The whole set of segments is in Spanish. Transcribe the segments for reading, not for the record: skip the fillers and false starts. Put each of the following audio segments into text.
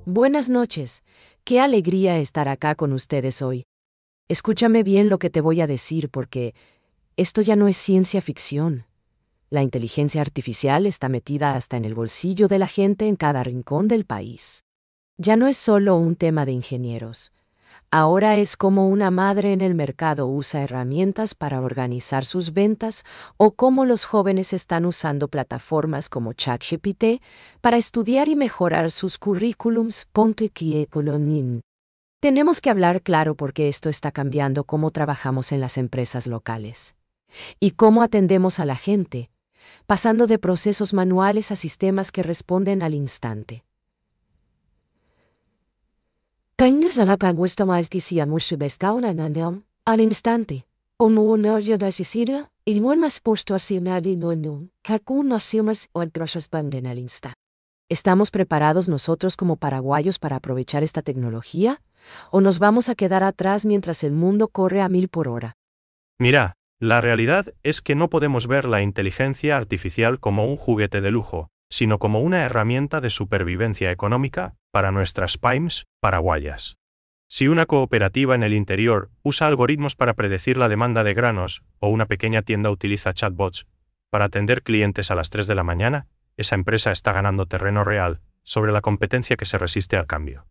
Buenas noches. Qué alegría estar acá con ustedes hoy. Escúchame bien lo que te voy a decir porque esto ya no es ciencia ficción. La inteligencia artificial está metida hasta en el bolsillo de la gente en cada rincón del país. Ya no es solo un tema de ingenieros. Ahora es como una madre en el mercado usa herramientas para organizar sus ventas o cómo los jóvenes están usando plataformas como ChatGPT para estudiar y mejorar sus currículums. Tenemos que hablar claro porque esto está cambiando cómo trabajamos en las empresas locales y cómo atendemos a la gente, pasando de procesos manuales a sistemas que responden al instante. Al instante. ¿Estamos preparados nosotros como paraguayos para aprovechar esta tecnología? ¿O nos vamos a quedar atrás mientras el mundo corre a 1000 por hora? Mira, la realidad es que no podemos ver la inteligencia artificial como un juguete de lujo, sino como una herramienta de supervivencia económica para nuestras pymes paraguayas. Si una cooperativa en el interior usa algoritmos para predecir la demanda de granos o una pequeña tienda utiliza chatbots para atender clientes a las 3 de la mañana, esa empresa está ganando terreno real sobre la competencia que se resiste al cambio.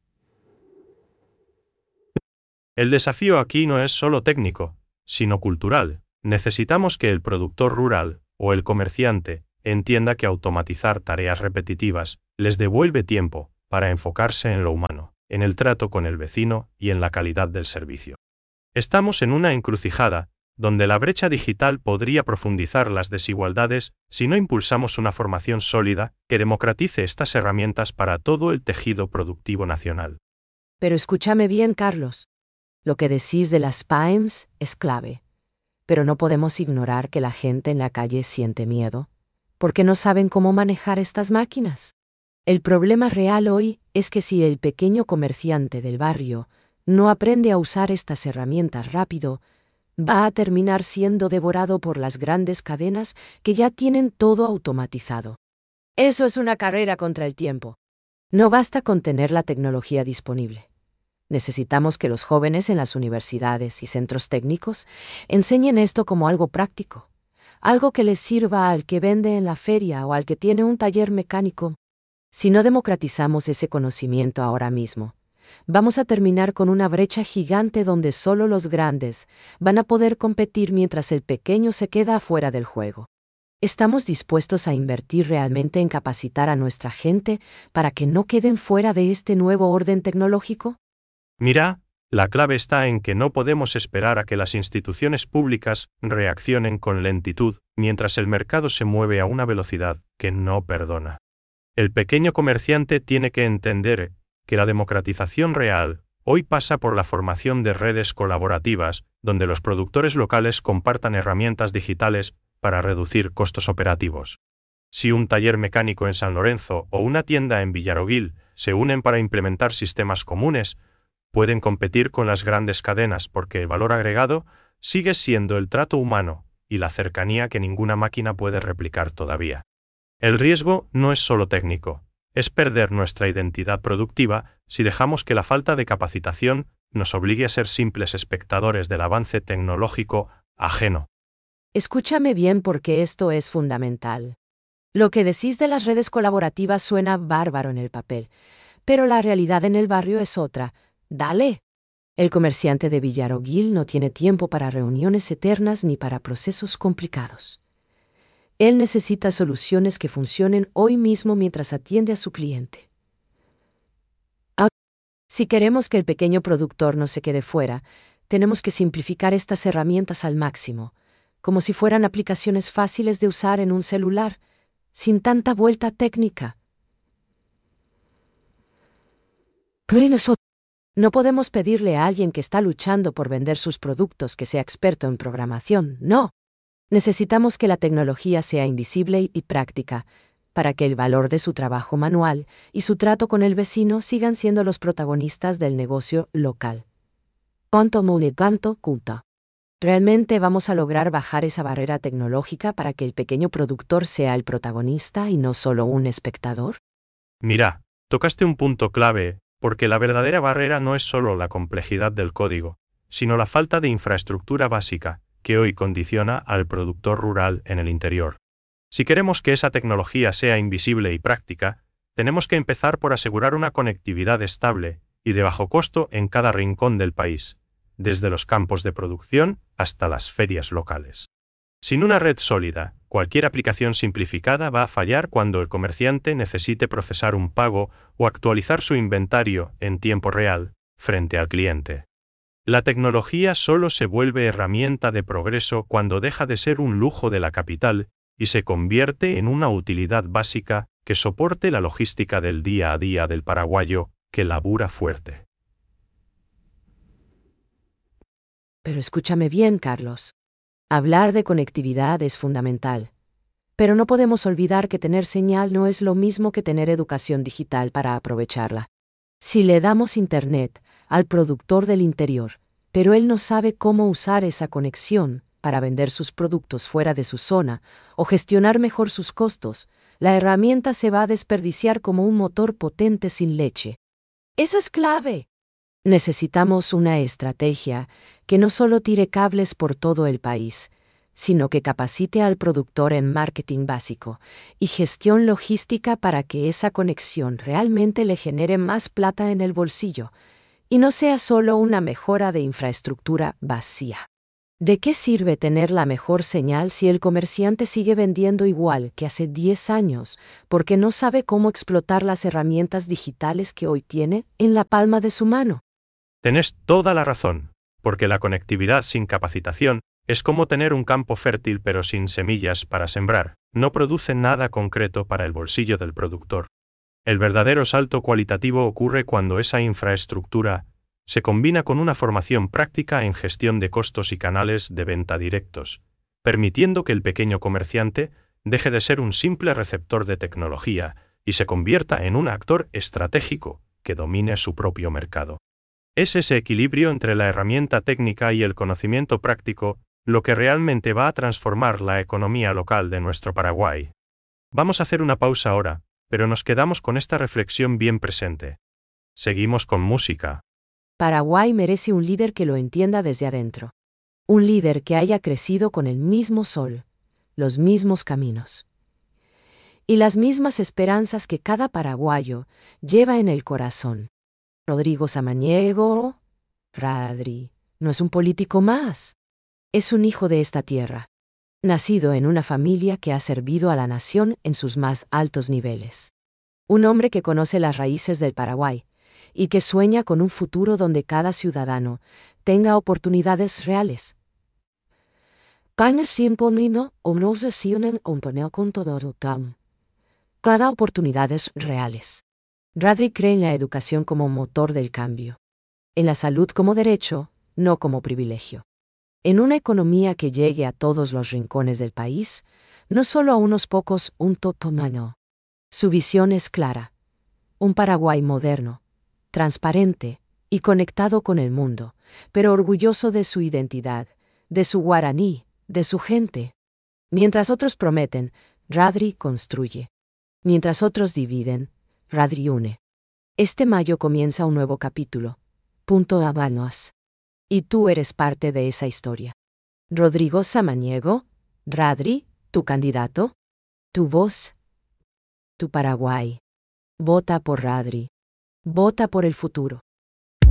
El desafío aquí no es solo técnico, sino cultural. Necesitamos que el productor rural o el comerciante entienda que automatizar tareas repetitivas les devuelve tiempo para enfocarse en lo humano, en el trato con el vecino y en la calidad del servicio. Estamos en una encrucijada, donde la brecha digital podría profundizar las desigualdades si no impulsamos una formación sólida que democratice estas herramientas para todo el tejido productivo nacional. Pero escúchame bien, Carlos. Lo que decís de las pymes es clave. Pero no podemos ignorar que la gente en la calle siente miedo, porque no saben cómo manejar estas máquinas. El problema real hoy es que si el pequeño comerciante del barrio no aprende a usar estas herramientas rápido, va a terminar siendo devorado por las grandes cadenas que ya tienen todo automatizado. Eso es una carrera contra el tiempo. No basta con tener la tecnología disponible. Necesitamos que los jóvenes en las universidades y centros técnicos enseñen esto como algo práctico, algo que les sirva al que vende en la feria o al que tiene un taller mecánico. Si no democratizamos ese conocimiento ahora mismo, vamos a terminar con una brecha gigante donde solo los grandes van a poder competir mientras el pequeño se queda afuera del juego. ¿Estamos dispuestos a invertir realmente en capacitar a nuestra gente para que no queden fuera de este nuevo orden tecnológico? Mira, la clave está en que no podemos esperar a que las instituciones públicas reaccionen con lentitud, mientras el mercado se mueve a una velocidad que no perdona. El pequeño comerciante tiene que entender que la democratización real hoy pasa por la formación de redes colaborativas, donde los productores locales compartan herramientas digitales para reducir costos operativos. Si un taller mecánico en San Lorenzo o una tienda en Villarogil se unen para implementar sistemas comunes, pueden competir con las grandes cadenas porque el valor agregado sigue siendo el trato humano y la cercanía que ninguna máquina puede replicar todavía. El riesgo no es solo técnico, es perder nuestra identidad productiva si dejamos que la falta de capacitación nos obligue a ser simples espectadores del avance tecnológico ajeno. Escúchame bien porque esto es fundamental. Lo que decís de las redes colaborativas suena bárbaro en el papel, pero la realidad en el barrio es otra. Dale. El comerciante de Villarogil no tiene tiempo para reuniones eternas ni para procesos complicados. Él necesita soluciones que funcionen hoy mismo mientras atiende a su cliente. Si queremos que el pequeño productor no se quede fuera, tenemos que simplificar estas herramientas al máximo, como si fueran aplicaciones fáciles de usar en un celular, sin tanta vuelta técnica. No podemos pedirle a alguien que está luchando por vender sus productos que sea experto en programación, no. Necesitamos que la tecnología sea invisible y práctica, para que el valor de su trabajo manual y su trato con el vecino sigan siendo los protagonistas del negocio local. ¿Realmente vamos a lograr bajar esa barrera tecnológica para que el pequeño productor sea el protagonista y no solo un espectador? Mira, Tocaste un punto clave, porque la verdadera barrera no es solo la complejidad del código, sino la falta de infraestructura básica, que hoy condiciona al productor rural en el interior. Si queremos que esa tecnología sea invisible y práctica, tenemos que empezar por asegurar una conectividad estable y de bajo costo en cada rincón del país, desde los campos de producción hasta las ferias locales. Sin una red sólida, cualquier aplicación simplificada va a fallar cuando el comerciante necesite procesar un pago o actualizar su inventario en tiempo real, frente al cliente. La tecnología solo se vuelve herramienta de progreso cuando deja de ser un lujo de la capital y se convierte en una utilidad básica que soporte la logística del día a día del paraguayo que labura fuerte. Pero escúchame bien, Carlos. Hablar de conectividad es fundamental. Pero no podemos olvidar que tener señal no es lo mismo que tener educación digital para aprovecharla. Si le damos Internet al productor del interior, pero él no sabe cómo usar esa conexión para vender sus productos fuera de su zona o gestionar mejor sus costos, la herramienta se va a desperdiciar como un motor potente sin leche. Eso es clave. Necesitamos una estrategia que no solo tire cables por todo el país, sino que capacite al productor en marketing básico y gestión logística para que esa conexión realmente le genere más plata en el bolsillo y no sea solo una mejora de infraestructura vacía. ¿De qué sirve tener la mejor señal si el comerciante sigue vendiendo igual que hace 10 años porque no sabe cómo explotar las herramientas digitales que hoy tiene en la palma de su mano? Tenés toda la razón, porque la conectividad sin capacitación es como tener un campo fértil pero sin semillas para sembrar, no produce nada concreto para el bolsillo del productor. El verdadero salto cualitativo ocurre cuando esa infraestructura se combina con una formación práctica en gestión de costos y canales de venta directos, permitiendo que el pequeño comerciante deje de ser un simple receptor de tecnología y se convierta en un actor estratégico que domine su propio mercado. Es ese equilibrio entre la herramienta técnica y el conocimiento práctico lo que realmente va a transformar la economía local de nuestro Paraguay. Vamos a hacer una pausa ahora, pero nos quedamos con esta reflexión bien presente. Seguimos con música. Paraguay merece un líder que lo entienda desde adentro. Un líder que haya crecido con el mismo sol, los mismos caminos y las mismas esperanzas que cada paraguayo lleva en el corazón. Rodrigo Samaniego, Radri, no es un político más. Es un hijo de esta tierra, nacido en una familia que ha servido a la nación en sus más altos niveles. Un hombre que conoce las raíces del Paraguay y que sueña con un futuro donde cada ciudadano tenga oportunidades reales. Cada oportunidades reales. Radri cree en la educación como motor del cambio. En la salud como derecho, no como privilegio. En una economía que llegue a todos los rincones del país, no solo a unos pocos, un totomano. Su visión es clara. Un Paraguay moderno, transparente y conectado con el mundo, pero orgulloso de su identidad, de su guaraní, de su gente. Mientras otros prometen, Radri construye. Mientras otros dividen, Radri une. Este mayo comienza un nuevo capítulo. Punto Habanos. Y tú eres parte de esa historia. Rodrigo Samaniego, Radri, tu candidato, tu voz, tu Paraguay. Vota por Radri. Vota por el futuro.